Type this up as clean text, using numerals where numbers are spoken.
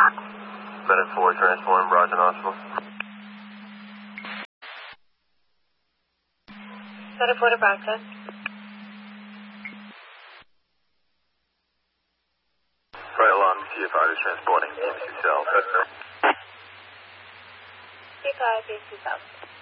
Bennett 4, transform, Brighton Hospital. Bennett 4 to Brighton. Right along, CFR is transporting, ABC South. CFR, ABC South.